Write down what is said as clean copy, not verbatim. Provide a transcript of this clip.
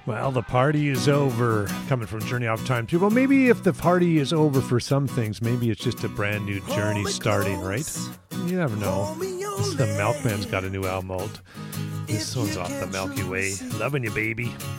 Well, the party is over. Coming from Journey Off Time 2. Well, maybe if the party is over for some things, maybe it's just a brand new journey starting, right? You never know. This is the Milkman's got a new album out. This one's off the Milky Way. Loving you, baby.